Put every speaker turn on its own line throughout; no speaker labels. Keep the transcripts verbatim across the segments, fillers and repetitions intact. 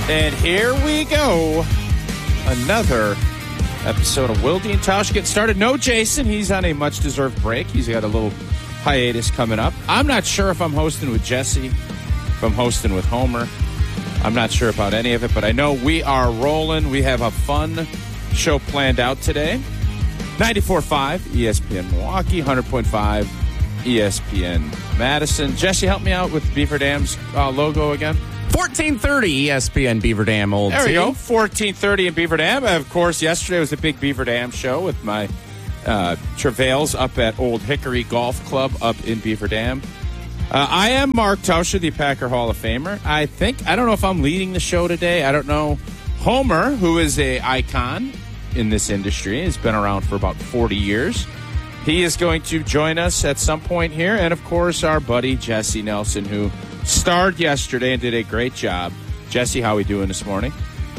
And here we go. Another episode of Wilde and Tausch getting started. No Jason. He's on a much-deserved break. He's got a little hiatus coming up. I'm not sure if I'm hosting with Jesse, if I'm hosting with Homer. I'm not sure about any of it, but I know we are rolling. We have a fun show planned out today. ninety-four point five E S P N Milwaukee, one hundred point five E S P N Madison. Jesse, help me out with Beaver Dam's uh, logo again.
fourteen thirty E S P N Beaver Dam Old
There we
T.
go, fourteen thirty in Beaver Dam. Of course, yesterday was a big Beaver Dam show with my uh, travails up at Old Hickory Golf Club up in Beaver Dam. Uh, I am Mark Tauscher, the Packer Hall of Famer. I think, I don't know if I'm leading the show today. I don't know. Homer, who is a icon in this industry, has been around for about forty years. He is going to join us at some point here. And, of course, our buddy Jesse Nelson, who starred yesterday and did a great job. Jesse, how are we doing this morning?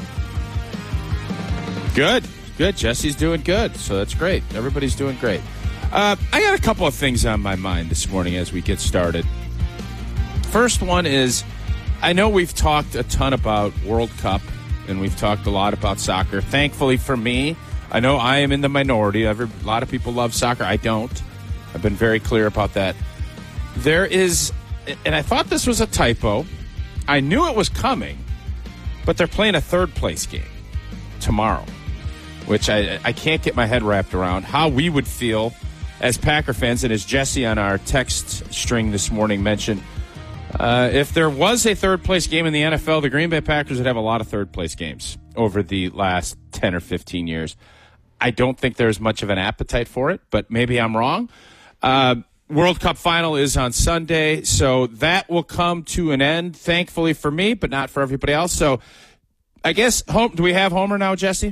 Good. Good. Jesse's doing good. So that's great. Everybody's doing great. Uh, I got a couple of things on my mind this morning as we get started. First one is, I know we've talked a ton about World Cup, and we've talked a lot about soccer. Thankfully for me, I know I am in the minority. Every, a lot of people love soccer. I don't. I've been very clear about that. There is, and I thought this was a typo. I knew it was coming, but they're playing a third-place game tomorrow, which I, I can't get my head wrapped around. How we would feel as Packer fans, and as Jesse on our text string this morning mentioned, uh, if there was a third-place game in the N F L, the Green Bay Packers would have a lot of third-place games over the last ten or fifteen years. I don't think there's much of an appetite for it, but maybe I'm wrong. Uh, World Cup final is on Sunday, so that will come to an end, thankfully for me, but not for everybody else. So I guess, home, do we have Homer now, Jesse?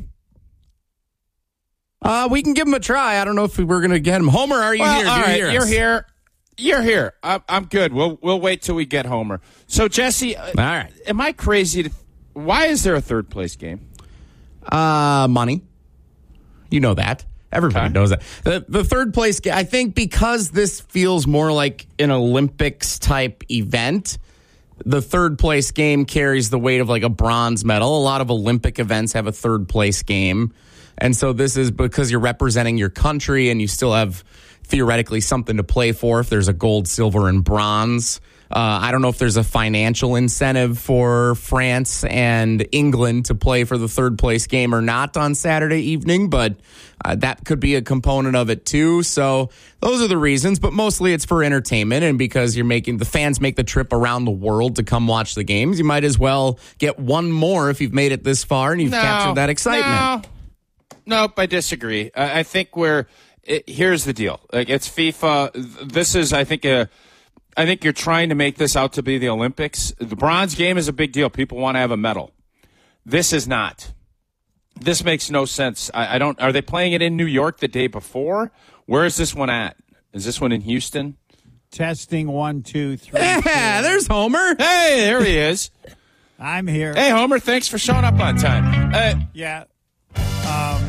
Uh, we can give him a try. I don't know if we we're going to get him. Homer, are you
well,
here?
All
Do you
right,
hear
you're
us?
here. You're here. I'm, I'm good. We'll we'll wait till we get Homer. So, Jesse, all
right.
Am I crazy? To, why is there a third place game?
Uh, money. You know that. Everybody
Okay.
knows that. The, the third place, ga- I think because this feels more like an Olympics type event, the third place game carries the weight of like a bronze medal. A lot of Olympic events have a third place game. And so this is because you're representing your country and you still have theoretically something to play for if there's a gold, silver, and bronze. Uh, I don't know if there's a financial incentive for France and England to play for the third place game or not on Saturday evening, but uh, that could be a component of it too. So those are the reasons, but mostly it's for entertainment and because you're making the fans make the trip around the world to come watch the games. You might as well get one more if you've made it this far and you've
No,
captured that excitement.
No, nope, I disagree. I, I think we're it, here's the deal. Like it's FIFA. This is, I think, a. I think you're trying to make this out to be the Olympics. The bronze game is a big deal. People want to have a medal. This is not. This makes no sense. I, I don't. Are they playing it in New York the day before? Where is this one at? Is this one in Houston?
Testing one, two, three.
Yeah,
four.
there's Homer.
Hey, there he is.
I'm here.
Hey, Homer. Thanks for showing up on time. Uh,
Yeah. Um,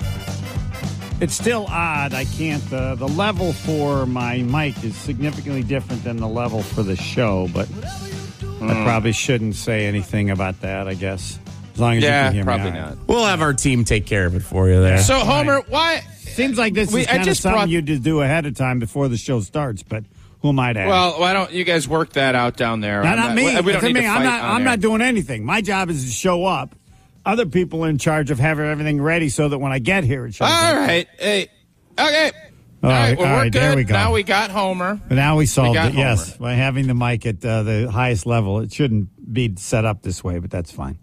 it's still odd. I can't. Uh, the level for my mic is significantly different than the level for the show, but
mm.
I probably shouldn't say anything about that, I guess. As long as
yeah,
you can hear
probably
me. all right.
not.
We'll have our team take care of it for you there.
So, Homer, why?
Seems like this
We-
is
I
kind of
just
something
brought-
you just do ahead of time before the show starts, but who might ask?
Well, why don't you guys work that out down there?
not,
I'm
not me.
We, we
It's
don't need
me.
to
I'm
fight
not.
on
I'm
air.
not doing anything. My job is to show up. Other people are in charge of having everything ready so that when I get here, it shows
All
up.
right. Hey. Okay. All
All
right.
right,
Well,
all
we're
right,
good.
there we go.
Now we got Homer.
But now we solved
got
it, yes.
Homer.
By having the mic at uh, the highest level. It shouldn't be set up this way, but that's fine.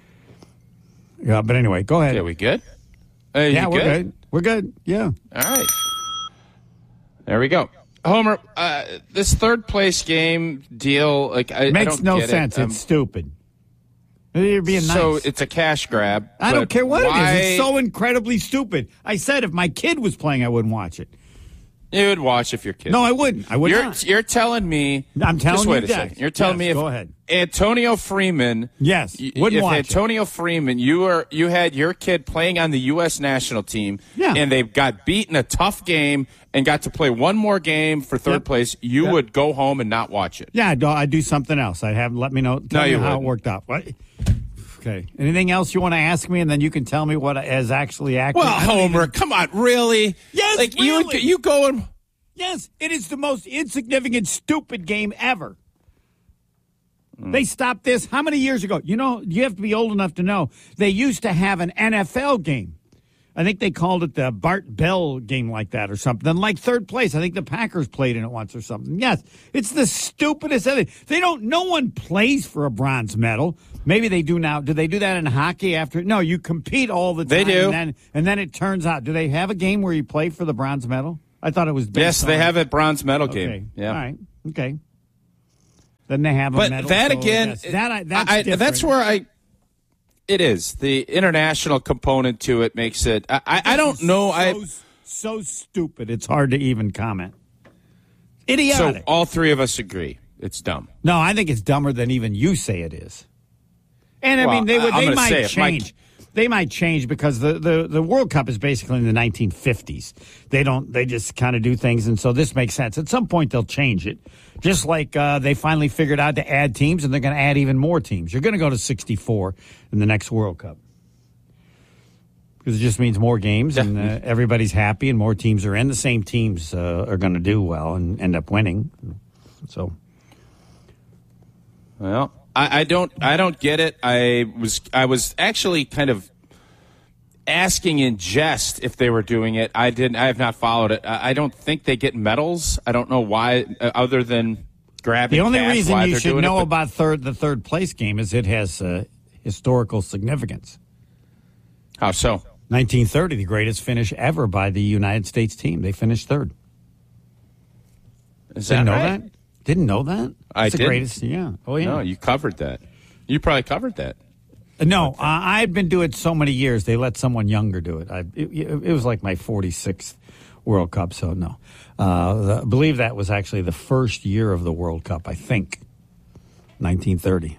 Yeah, but anyway, go ahead.
Yeah, we good? Hey,
yeah,
you
we're
good?
good. We're good. Yeah.
All right. There we go. Homer, uh, this third place game deal, like I, I
Makes
don't
no
get
sense.
It. Um,
It's stupid. You're being nice.
So it's a cash grab.
I don't
but
care what
why,
it is. It's so incredibly stupid. I said if my kid was playing, I wouldn't watch it.
You would watch if your kid.
No, I wouldn't. I would
You're
not.
you're telling me.
I'm telling
just
you
wait a
that.
second. You're telling
Yes,
me if
go ahead.
Antonio Freeman.
Yes,
y-
wouldn't
if
watch it.
Antonio Freeman, you were you had your kid playing on the U S national team,
Yeah.
and they got beaten a tough game and got to play one more game for third
Yep.
place. You
Yep.
would go home and not watch it.
Yeah, I'd, I'd do something else. I'd have let me know. Tell
No,
me
you
how
wouldn't.
it worked out. What? Okay. Anything else you want to ask me, and then you can tell me what is actually accurate?
Well, Homer, even... come on, really?
Yes,
like
really.
you, you going?
Yes, it is the most insignificant, stupid game ever. Mm. They stopped this how many years ago? You know, you have to be old enough to know they used to have an N F L game. I think they called it the Bart Bell game like that or something. Then like third place, I think the Packers played in it once or something. Yes, it's the stupidest thing. They don't, no one plays for a bronze medal. Maybe they do now. Do they do that in hockey after? No, you compete all the time.
They do.
And then, and then it turns out, do they have a game where you play for the bronze medal? I thought it was based
Yes, they
on,
have a bronze medal
okay.
game. Yeah.
All right. Okay. Then they have a
but
medal.
that
so
again,
yes, that I, that's,
I, that's where I, it is. The international component to it makes it, I, I, I don't know.
So,
I
so stupid, it's hard to even comment. Idiotic.
So all three of us agree. It's dumb.
No, I think it's dumber than even you say it is. And I
well,
mean, they would. They might change.
My...
They might change because the, the, the World Cup is basically in the nineteen fifties. They don't. They just kind of do things, and so this makes sense. At some point, they'll change it. Just like uh, they finally figured out to add teams, and they're going to add even more teams. You're going to go to sixty-four in the next World Cup because it just means more games, and uh, everybody's happy, and more teams are in. The same teams uh, are going to do well and end up winning. So,
well. I, I don't. I don't get it. I was. I was actually kind of asking in jest if they were doing it. I didn't. I have not followed it. I, I don't think they get medals. I don't know why, uh, other than grabbing.
The only
cash
reason
while
you
they're
should
doing
know
it, but,
about third the third place game is it has uh, historical significance.
How so?
nineteen thirty, the greatest finish ever by the United States team. They finished third.
Is
Didn't
that
know
right?
that? Didn't know that?
I
It's the
didn't.
greatest. Yeah. Oh yeah.
No, you covered that. You probably covered that.
No, uh, I've been doing it so many years. They let someone younger do it. I, it, it was like my forty-sixth World Cup, so no. Uh, the, I believe that was actually the first year of the World Cup, I think, nineteen thirty.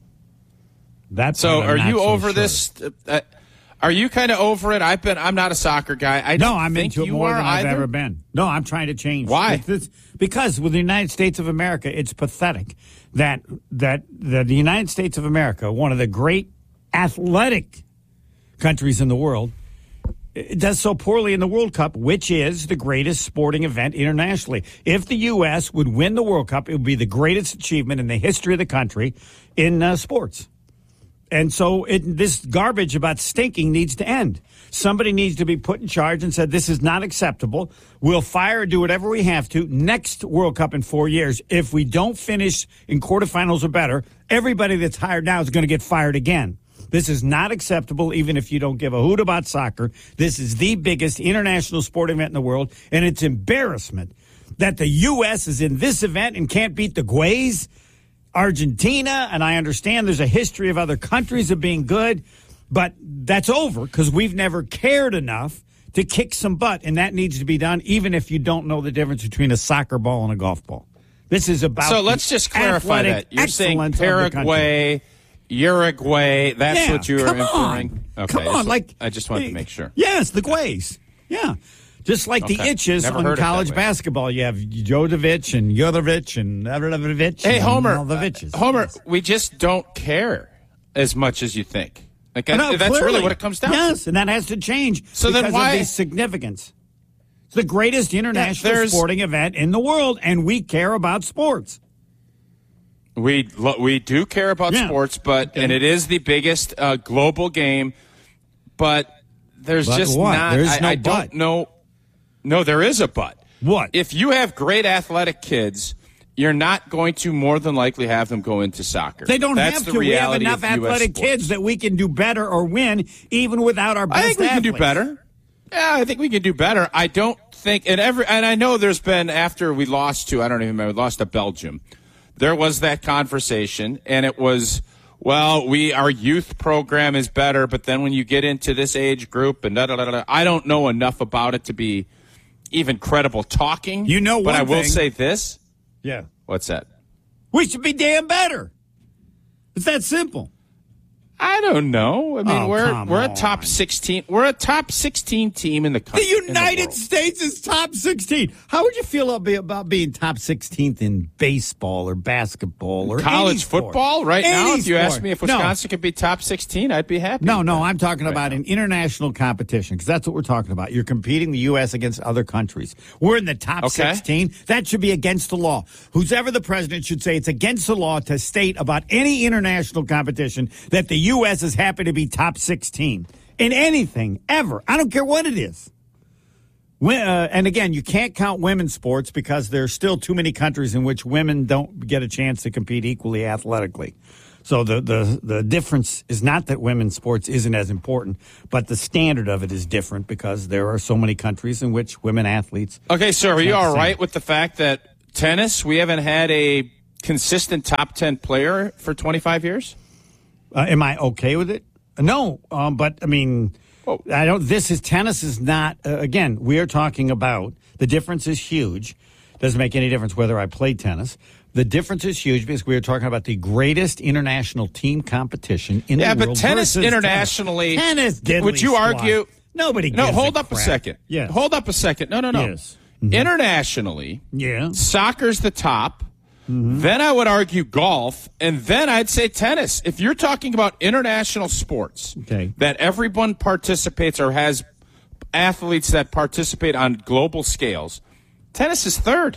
That's
So are you
so
over
sure.
this? Uh, are you kind of over it? I've been. I'm not a soccer guy. I
no,
don't
I'm
think
into it
you
more
are
than I've
either.
ever been. No, I'm trying to change.
Why?
It's, it's, because with the United States of America, it's pathetic that that that the United States of America, one of the great athletic countries in the world, it does so poorly in the World Cup, which is the greatest sporting event internationally. If the U S would win the World Cup, it would be the greatest achievement in the history of the country in uh, sports. And so it, this garbage about stinking needs to end. Somebody needs to be put in charge and said, this is not acceptable. We'll fire or do whatever we have to next World Cup in four years. If we don't finish in quarterfinals or better, everybody that's hired now is going to get fired again. This is not acceptable, even if you don't give a hoot about soccer. This is the biggest international sport event in the world, and it's embarrassment that the U S is in this event and can't beat the Guays, Argentina, and I understand there's a history of other countries of being good, but that's over because we've never cared enough to kick some butt, and that needs to be done even if you don't know the difference between a soccer ball and a golf ball. This is about
So let's just clarify that. You're saying Paraguay, Uruguay, that's
yeah,
what you were
come
inferring?
On.
Okay,
come on,
just,
like
I just wanted to make sure.
Yes, the Guays. Yeah. Just like
Okay.
the itches
Never
on
heard it that
college
way.
basketball. You have Jodovic and Jodovic and Avramovic.
Hey,
and
Homer,
all the Viches.
uh, Homer, we just don't care as much as you think. Like, I-
No,
that's
clearly.
really what it comes down
Yes,
to.
and that has to change.
So then
because
why-
of the significance? It's the greatest international
there's-
sporting event in the world, and we care about sports.
We lo- we do care about
Yeah.
sports, but
Okay.
and it is the biggest uh, global game. But there's
But
just
what?
not.
There's
I,
no
I
but.
don't know. No, there is a but.
What?
If you have great athletic kids, you're not going to more than likely have them go into soccer.
They don't
That's
have
the
to. We have
reality
enough
of U S
athletic
sports.
kids that we can do better or win even without our best
I think we can do
athletes.
better. Yeah, I think we can do better. I don't think, and every, and I know there's been after we lost to, I don't even remember, we lost to Belgium. There was that conversation, and it was, well, we our youth program is better, but then when you get into this age group and da da da da, I don't know enough about it to be even credible talking.
You know,
but
one
I will
thing.
say this.
Yeah.
What's that?
We should be damn better. It's that simple.
I don't know. I mean,
Oh,
we're
come
we're a
on.
top sixteen. We're a top sixteen team in the
The
country. in the
United
world.
States is top sixteen. How would you feel about being top sixteenth in baseball or basketball or any
College
sport?
football right
Any
now. If you ask
sport.
me if
No.
Wisconsin could be top sixteen, I'd be happy.
No,
with
no,
that.
I'm talking about an international competition because that's what we're talking about. You're competing the U S against other countries. We're in the top
Okay.
sixteen. That should be against the law. Who's ever the president should say it's against the law to state about any international competition that the U S is happy to be top sixteen in anything ever. I don't care what it is. When, uh, and again, you can't count women's sports because there's still too many countries in which women don't get a chance to compete equally athletically. So the, the, the difference is not that women's sports isn't as important, but the standard of it is different because there are so many countries in which women athletes.
Okay, so are you
not the
all
same.
right with the fact that tennis, we haven't had a consistent top ten player for twenty-five years?
Uh, am I okay with it? No, um, but I mean,
Oh.
I don't. This is tennis is not. Uh, again, we are talking about the difference is huge. Doesn't make any difference whether I play tennis. The difference is huge because we are talking about the greatest international team competition in
Yeah,
the
but
world.
tennis
versus
internationally-
tennis. tennis
Would you
diddly
argue-
squat. Nobody?
No,
gives
hold
a
up a
crap.
second.
Yes.
Hold up a second. No, no, no.
Yes.
Internationally,
Yeah.
soccer's the top. Then I would argue golf, and then I'd say tennis. If you're talking about international sports
Okay.
that everyone participates or has athletes that participate on global scales, tennis is third.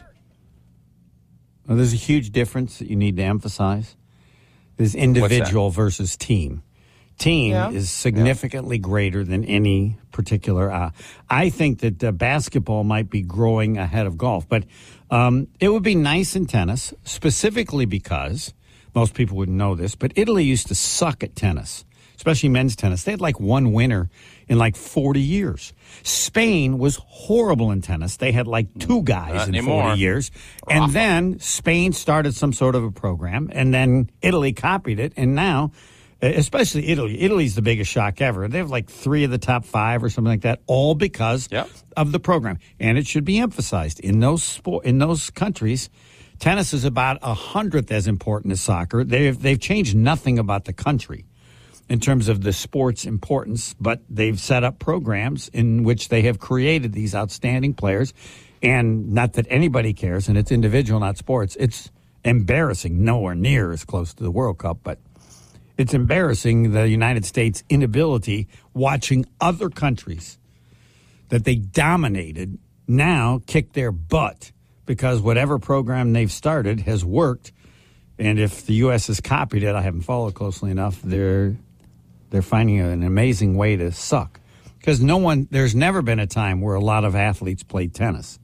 Well, there's a huge difference that you need to emphasize. There's individual versus team. Team
Yeah.
is significantly greater than any particular. Uh, I think that uh, basketball might be growing ahead of golf, but um, it would be nice in tennis, specifically because most people wouldn't know this, but Italy used to suck at tennis, especially men's tennis. They had like one winner in like forty years. Spain was horrible in tennis. They had like two guys
Not
in
anymore.
forty years. And then Spain started some sort of a program, and then Italy copied it, and now, especially Italy, Italy's the biggest shock ever. They have like three of the top five or something like that, all because
Yep.
of the program. And it should be emphasized in those sport in those countries, tennis is about a hundredth as important as soccer. They've they've changed nothing about the country in terms of the sport's importance, but they've set up programs in which they have created these outstanding players. And not that anybody cares, and it's individual, not sports. It's embarrassing, nowhere near as close to the World Cup, but it's embarrassing the United States' inability watching other countries that they dominated now kick their butt because whatever program they've started has worked. And if the U S has copied it, I haven't followed closely enough, they're they're finding an amazing way to suck. Because no one, there's never been a time where a lot of athletes played tennis.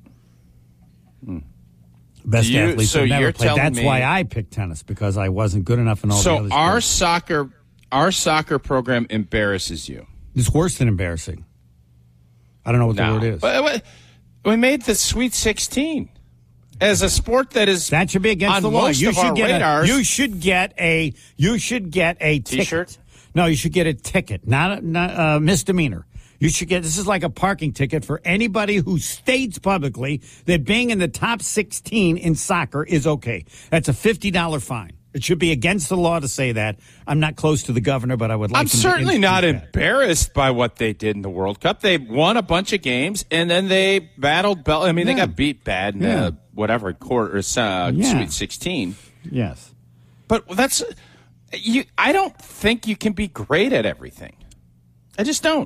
Best
You-
athletes
so
have never
you're
played.
telling
That's
me-
why I picked tennis, because I wasn't good enough in all the
So
other
our
sports.
soccer, our soccer program embarrasses you.
It's worse than embarrassing. I don't know what the
No.
word is.
But- but we made the Sweet sixteen as a sport that is
That should be against
on
the law.
most
You
of
should
our
get
radars.
a. You should get a. You should get a ticket.
T-shirt?
No, you should get a ticket, not a, not a misdemeanor. You should get. This is like a parking ticket for anybody who states publicly that being in the top sixteen in soccer is okay. That's a fifty dollar fine. It should be against the law to say that. I'm not close to the governor, but I would like.
I'm
him to
certainly not
institute that.
embarrassed by what they did in the World Cup. They won a bunch of games, and then they battled Bel. I mean, they
Yeah.
got beat bad in
Yeah.
uh, whatever quarter uh,
Yeah.
Sweet sixteen.
Yes.
But that's you. I don't think you can be great at everything. I just don't.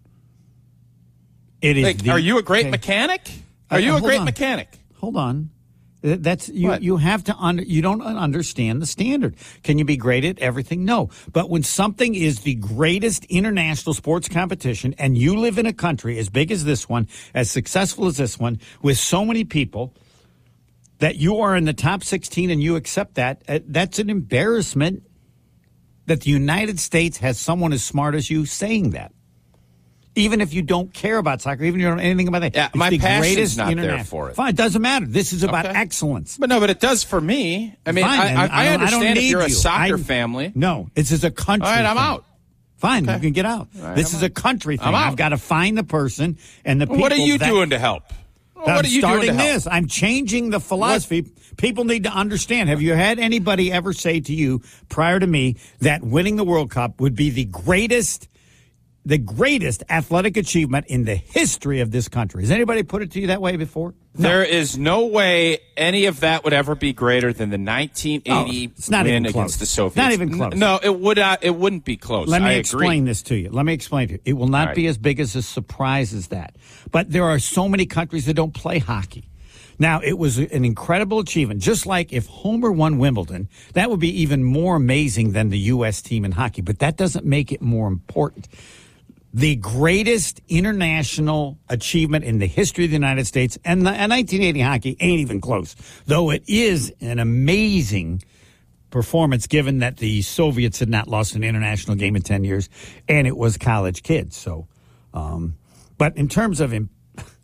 It is.
Like,
the-
are you a great
okay.
mechanic? Are
Uh,
you a
hold
great
on.
mechanic?
Hold on. Th- That's you.
What?
You have to under. You don't understand the standard. Can you be great at everything? No. But when something is the greatest international sports competition, and you live in a country as big as this one, as successful as this one, with so many people, that you are in the top sixteen, and you accept that, uh, that's an embarrassment. That the United States has someone as smart as you saying that. Even if you don't care about soccer, even if you don't know anything about that.
Yeah,
It's
my
the
passion's
greatest
not there
international-
for it.
Fine, it doesn't matter. This is about
Okay.
excellence.
But no, but it does for me. I mean,
Fine,
I,
then.
I, I
don't- I
understand
don't
if
need
you're a
you.
soccer
I-
family.
No, this is a country
All right, I'm
thing.
out.
Fine,
Okay.
you can get out.
right,
this
I'm
is a
out.
country thing.
I'm out.
I've got to find the person and the people.
What are you
that-
doing to help? Well,
I'm
what are you
starting
doing to help?
this. I'm changing the philosophy. What? People need to understand. Have you had anybody ever say to you prior to me that winning the World Cup would be the greatest, the greatest athletic achievement in the history of this country? Has anybody put it to you that way before? No.
There is no way any of that would ever be greater than the nineteen eighty
oh, it's not
win
even close.
against the Soviets.
Not even close.
No, it would. Uh, it wouldn't be close.
Let me
I
explain
agree.
this to you. Let me explain to you. It will not
Right.
be as big as a surprise as that. But there are so many countries that don't play hockey. Now, it was an incredible achievement. Just like if Homer won Wimbledon, that would be even more amazing than the U S team in hockey. But that doesn't make it more important. The greatest international achievement in the history of the United States, and the and nineteen eighty hockey ain't even close, though it is an amazing performance given that the Soviets had not lost an international game in ten years, and it was college kids. So, um, but in terms of, imp-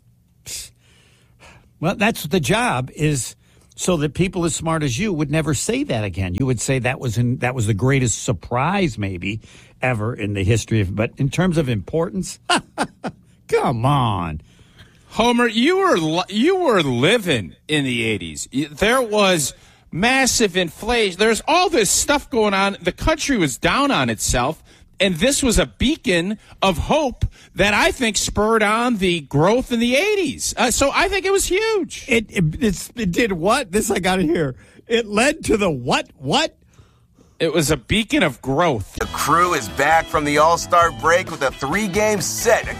well, that's the job is so that people as smart as you would never say that again. You would say that was in, that was the greatest surprise maybe ever in the history of, but in terms of importance, come on.
Homer, you were li- you were living in the eighties. There was massive inflation. There's all this stuff going on. The country was down on itself, and this was a beacon of hope that I think spurred on the growth in the eighties. Uh, so I think it was huge.
It it, it's, it did what? This I got to hear. It led to the what? What?
It was a beacon of growth.
The crew is back from the All-Star break with a three-game set